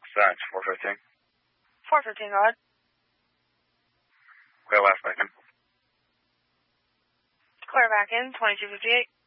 Science 415. 415, go ahead. Clear last back in. Clear back in, 2258.